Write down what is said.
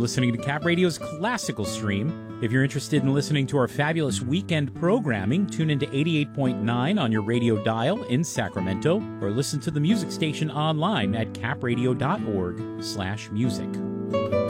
listening to Cap Radio's Classical Stream. If you're interested in listening to our fabulous weekend programming, tune into 88.9 on your radio dial in Sacramento, or listen to the music station online at capradio.org/music.